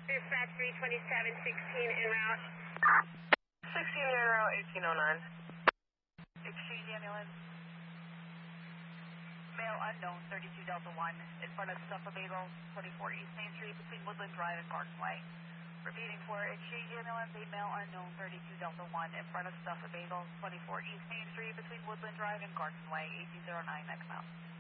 Dispatch 32716 en route. 16 en route, 1809. Exchange ambulance. Male unknown, 32 Delta 1, in front of Suffolk Bagel, 24 East Main Street, between Woodland Drive and Garden Way. Repeating for exchange ambulance, a male unknown, 32 Delta 1, in front of Suffolk Bagel, 24 East Main Street, between Woodland Drive and Garden Way, 1809, next mile.